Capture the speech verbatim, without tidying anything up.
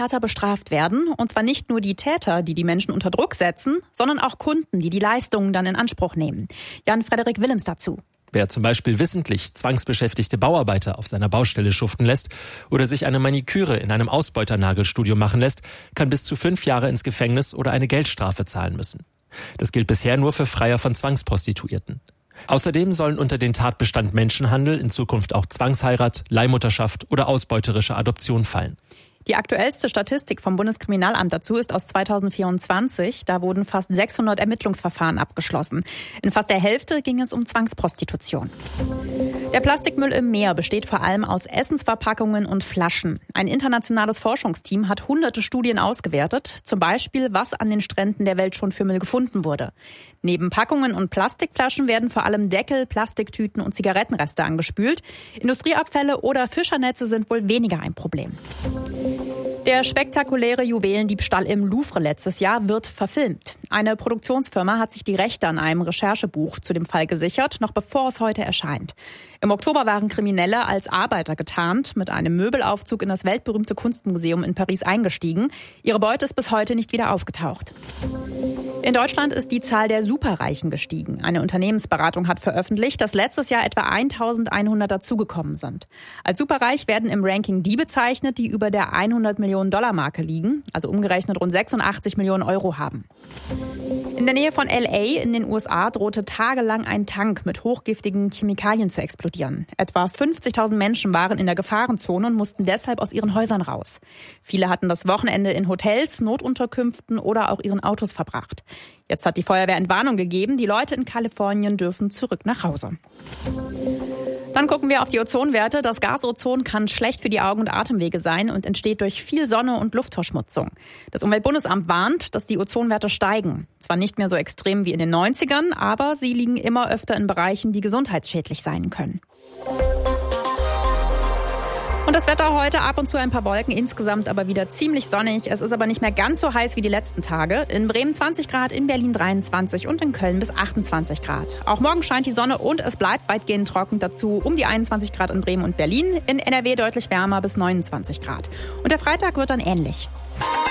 härter bestraft werden. Und zwar nicht nur die Täter, die die Menschen unter Druck setzen, sondern auch Kunden, die die Leistungen dann in Anspruch nehmen. Jan-Frederik Willems dazu. Wer zum Beispiel wissentlich zwangsbeschäftigte Bauarbeiter auf seiner Baustelle schuften lässt oder sich eine Maniküre in einem Ausbeuternagelstudio machen lässt, kann bis zu fünf Jahre ins Gefängnis oder eine Geldstrafe zahlen müssen. Das gilt bisher nur für Freier von Zwangsprostituierten. Außerdem sollen unter den Tatbestand Menschenhandel in Zukunft auch Zwangsheirat, Leihmutterschaft oder ausbeuterische Adoption fallen. Die aktuellste Statistik vom Bundeskriminalamt dazu ist aus zweitausendvierundzwanzig. Da wurden fast sechshundert Ermittlungsverfahren abgeschlossen. In fast der Hälfte ging es um Zwangsprostitution. Der Plastikmüll im Meer besteht vor allem aus Essensverpackungen und Flaschen. Ein internationales Forschungsteam hat hunderte Studien ausgewertet, zum Beispiel, was an den Stränden der Welt schon für Müll gefunden wurde. Neben Packungen und Plastikflaschen werden vor allem Deckel, Plastiktüten und Zigarettenreste angespült. Industrieabfälle oder Fischernetze sind wohl weniger ein Problem. Der spektakuläre Juwelendiebstahl im Louvre letztes Jahr wird verfilmt. Eine Produktionsfirma hat sich die Rechte an einem Recherchebuch zu dem Fall gesichert, noch bevor es heute erscheint. Im Oktober waren Kriminelle als Arbeiter getarnt mit einem Möbelaufzug in das weltberühmte Kunstmuseum in Paris eingestiegen. Ihre Beute ist bis heute nicht wieder aufgetaucht. In Deutschland ist die Zahl der Superreichen gestiegen. Eine Unternehmensberatung hat veröffentlicht, dass letztes Jahr etwa eintausendeinhundert dazugekommen sind. Als superreich werden im Ranking die bezeichnet, die über der hundert Millionen Dollar Marke liegen, also umgerechnet rund sechsundachtzig Millionen Euro haben. In der Nähe von L A in den U S A drohte tagelang ein Tank mit hochgiftigen Chemikalien zu explodieren. Etwa fünfzigtausend Menschen waren in der Gefahrenzone und mussten deshalb aus ihren Häusern raus. Viele hatten das Wochenende in Hotels, Notunterkünften oder auch ihren Autos verbracht. Jetzt hat die Feuerwehr Entwarnung gegeben. Die Leute in Kalifornien dürfen zurück nach Hause. Dann gucken wir auf die Ozonwerte. Das Gasozon kann schlecht für die Augen- und Atemwege sein und entsteht durch viel Sonne und Luftverschmutzung. Das Umweltbundesamt warnt, dass die Ozonwerte steigen. Zwar nicht mehr so extrem wie in den neunzigern, aber sie liegen immer öfter in Bereichen, die gesundheitsschädlich sein können. Und das Wetter heute, ab und zu ein paar Wolken, insgesamt aber wieder ziemlich sonnig. Es ist aber nicht mehr ganz so heiß wie die letzten Tage. In Bremen zwanzig Grad, in Berlin dreiundzwanzig und in Köln bis achtundzwanzig Grad. Auch morgen scheint die Sonne und es bleibt weitgehend trocken. Dazu um die einundzwanzig Grad in Bremen und Berlin. In N R W deutlich wärmer bis neunundzwanzig Grad. Und der Freitag wird dann ähnlich.